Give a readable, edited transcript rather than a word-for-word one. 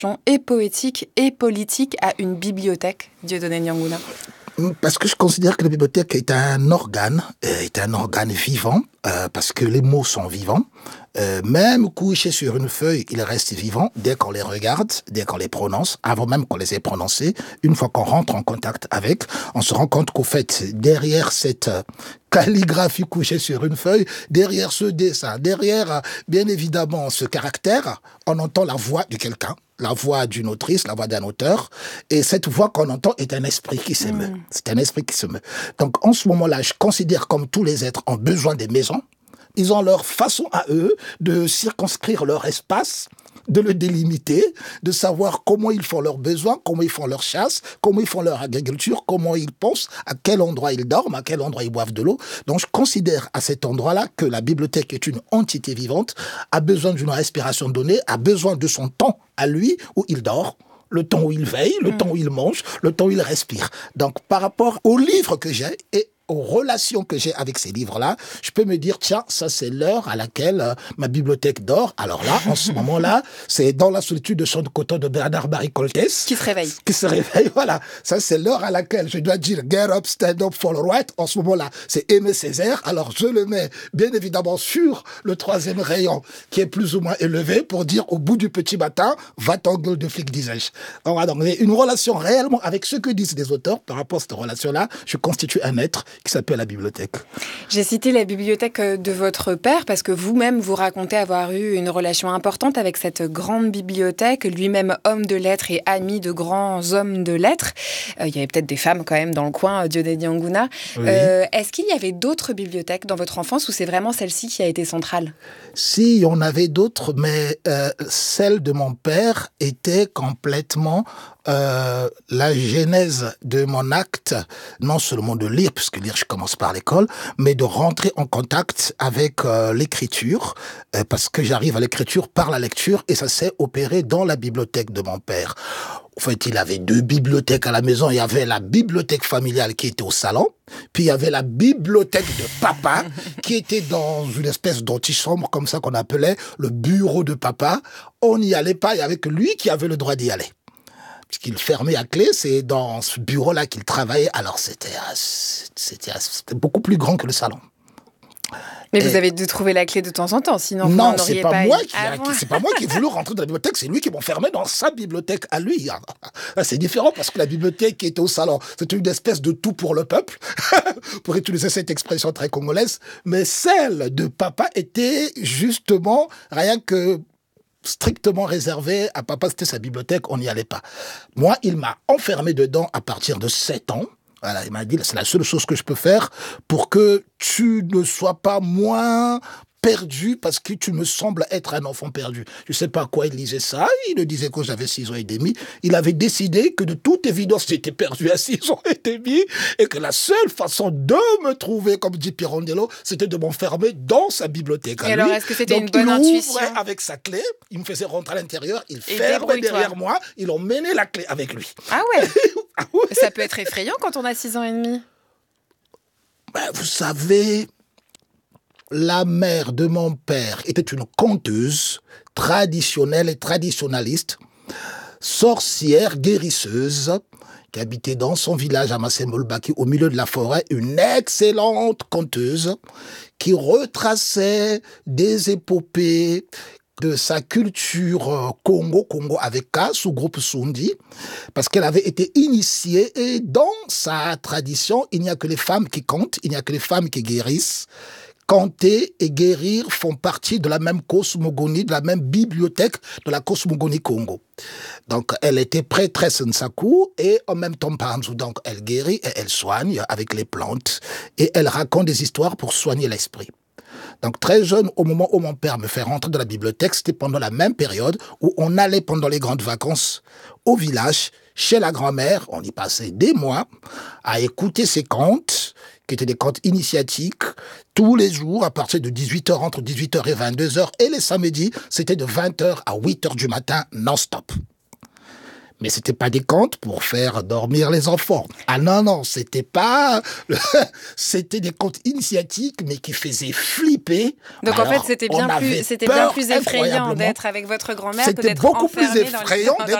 et poétique et politique à une bibliothèque, Dieudonné Nianguna? Parce que je considère que la bibliothèque est un organe vivant, parce que les mots sont vivants. Même couchés sur une feuille, ils restent vivants dès qu'on les regarde, dès qu'on les prononce, avant même qu'on les ait prononcés. Une fois qu'on rentre en contact avec, on se rend compte qu'au fait, derrière cette calligraphie couchée sur une feuille, derrière ce dessin, derrière, bien évidemment, ce caractère, on entend la voix de quelqu'un, la voix d'une autrice, la voix d'un auteur. Et cette voix qu'on entend est un esprit qui s'émeut. C'est un esprit qui se meut. Donc, en ce moment-là, je considère comme tous les êtres ont besoin des maisons. Ils ont leur façon à eux de circonscrire leur espace, de le délimiter, de savoir comment ils font leurs besoins, comment ils font leur chasse, comment ils font leur agriculture, comment ils pensent, à quel endroit ils dorment, à quel endroit ils boivent de l'eau. Donc je considère à cet endroit-là que la bibliothèque est une entité vivante, a besoin d'une respiration donnée, a besoin de son temps à lui où il dort, le temps où il veille, le temps où il mange, le temps où il respire. Donc par rapport aux livres que j'ai et aux relations que j'ai avec ces livres-là, je peux me dire, tiens, ça c'est l'heure à laquelle ma bibliothèque dort. Alors là, en ce moment-là, c'est Dans la solitude de Champ de Coton de Bernard Barry Coltès. Qui se réveille. Qui se réveille, voilà. Ça c'est l'heure à laquelle je dois dire, get up, stand up for the right. En ce moment-là, c'est Aimé Césaire. Alors je le mets bien évidemment sur le 3e rayon qui est plus ou moins élevé pour dire au bout du petit matin, va ton gueule de flic, disais-je. Donc, une relation réellement avec ce que disent les auteurs par rapport à cette relation-là, je constitue un être qui s'appelle la bibliothèque. J'ai cité la bibliothèque de votre père parce que vous-même, vous racontez avoir eu une relation importante avec cette grande bibliothèque, lui-même homme de lettres et ami de grands hommes de lettres. Il y avait peut-être des femmes quand même dans le coin, Dieudonné Nianguna. Oui. Est-ce qu'il y avait d'autres bibliothèques dans votre enfance ou c'est vraiment celle-ci qui a été centrale? Si, il y en avait d'autres, mais celle de mon père était complètement la genèse de mon acte, non seulement de lire, puisque lire je commence par l'école, mais de rentrer en contact avec l'écriture, parce que j'arrive à l'écriture par la lecture, et ça s'est opéré dans la bibliothèque de mon père. En fait, il avait 2 bibliothèques à la maison. Il y avait la bibliothèque familiale qui était au salon, puis il y avait la bibliothèque de papa qui était dans une espèce d'antichambre comme ça qu'on appelait le bureau de papa. On n'y allait pas, il n'y avait que lui qui avait le droit d'y aller. Puisqu'il fermait à clé, c'est dans ce bureau-là qu'il travaillait. Alors c'était beaucoup plus grand que le salon. Mais vous avez dû trouver la clé de temps en temps, sinon vous non, n'auriez c'est pas c'est pas moi qui ai voulu rentrer dans la bibliothèque, c'est lui qui m'enfermait dans sa bibliothèque à lui. C'est différent parce que la bibliothèque qui était au salon, c'était une espèce de tout pour le peuple, pour utiliser cette expression très congolaise, mais celle de papa était justement rien que strictement réservée à papa, c'était sa bibliothèque, on n'y allait pas. Moi, il m'a enfermé dedans à partir de 7 ans. Voilà, il m'a dit, c'est la seule chose que je peux faire pour que tu ne sois pas moins perdu parce que tu me sembles être un enfant perdu. Je ne sais pas à quoi il disait ça. Il le disait quand j'avais 6 ans et demi. Il avait décidé que de toute évidence, j'étais perdu à 6 ans et demi et que la seule façon de me trouver, comme dit Pirandello, c'était de m'enfermer dans sa bibliothèque. Et alors, est-ce que c'était une bonne intuition? Il ouvrait avec sa clé, il me faisait rentrer à l'intérieur, il fermait derrière moi, il emmenait la clé avec lui. Ah ouais, ah ouais. Ça peut être effrayant quand on a 6 ans et demi. Ben, vous savez, la mère de mon père était une conteuse traditionnelle et traditionnaliste, sorcière, guérisseuse, qui habitait dans son village à Massemolbaki, au milieu de la forêt, une excellente conteuse qui retraçait des épopées de sa culture Congo avec K, sous-groupe Sundi, parce qu'elle avait été initiée et dans sa tradition, il n'y a que les femmes qui comptent, il n'y a que les femmes qui guérissent. Canter et guérir font partie de la même cosmogonie, de la même bibliothèque de la cosmogonie Congo. Donc, elle était prêtresse Nsaku et en même temps Panzu. Donc, elle guérit et elle soigne avec les plantes et elle raconte des histoires pour soigner l'esprit. Donc, très jeune, au moment où mon père me fait rentrer dans la bibliothèque, c'était pendant la même période où on allait pendant les grandes vacances au village, chez la grand-mère. On y passait des mois à écouter ses contes, qui étaient des contes initiatiques, tous les jours, à partir de 18h, entre 18h et 22h. Et les samedis, c'était de 20h à 8h du matin, non-stop. Mais c'était pas des contes pour faire dormir les enfants. Ah non, c'était pas... c'était des contes initiatiques, mais qui faisaient flipper. Donc en fait, c'était bien plus effrayant d'être avec votre grand-mère que d'être enfermé dans